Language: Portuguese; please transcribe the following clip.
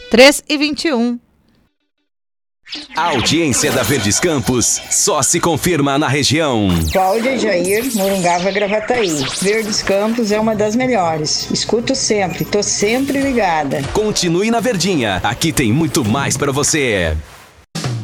3h21. A audiência da Verdes Campos só se confirma na região. Cláudia Jair, Morungava, Gravataí. Verdes Campos é uma das melhores. Escuto sempre, tô sempre ligada. Continue na Verdinha, aqui tem muito mais pra você.